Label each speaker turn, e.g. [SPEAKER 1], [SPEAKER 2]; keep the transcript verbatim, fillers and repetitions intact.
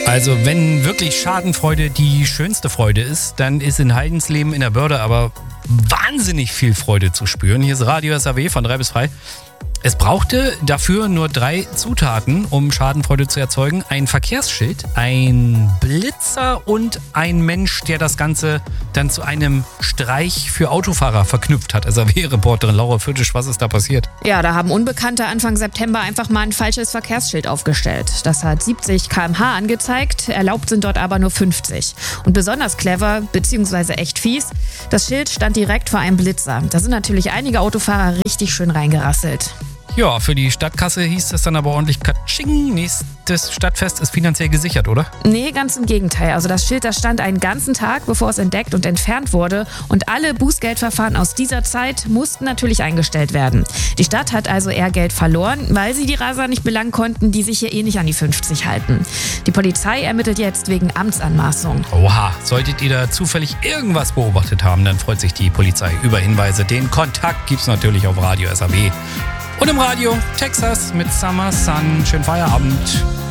[SPEAKER 1] Also wenn wirklich Schadenfreude die schönste Freude ist, dann ist in Heidensleben in der Börde aber wahnsinnig viel Freude zu spüren. Hier ist Radio S A W von drei bis frei. Es brauchte dafür nur drei Zutaten, um Schadenfreude zu erzeugen. Ein Verkehrsschild, ein Blitzer und ein Mensch, der das Ganze dann zu einem Streich für Autofahrer verknüpft hat. S A W-Reporterin Laura Fürtisch, was ist da passiert?
[SPEAKER 2] Ja, da haben Unbekannte Anfang September einfach mal ein falsches Verkehrsschild aufgestellt. Das hat siebzig Kilometer pro Stunde angezeigt, erlaubt sind dort aber nur fünfzig. Und besonders clever, beziehungsweise echt fies, das Schild stand direkt vor einem Blitzer. Da sind natürlich einige Autofahrer richtig schön reingerasselt.
[SPEAKER 1] Ja, für die Stadtkasse hieß das dann aber ordentlich Katsching. Nächstes Stadtfest ist finanziell gesichert, oder?
[SPEAKER 2] Nee, ganz im Gegenteil. Also das Schild, das stand einen ganzen Tag, bevor es entdeckt und entfernt wurde. Und alle Bußgeldverfahren aus dieser Zeit mussten natürlich eingestellt werden. Die Stadt hat also eher Geld verloren, weil sie die Raser nicht belangen konnten, die sich hier eh nicht an die fünfzig halten. Die Polizei ermittelt jetzt wegen Amtsanmaßung.
[SPEAKER 1] Oha, solltet ihr da zufällig irgendwas beobachtet haben, dann freut sich die Polizei über Hinweise. Den Kontakt gibt's natürlich auf Radio S A W. Und im Radio Texas mit Summer Sun. Schönen Feierabend.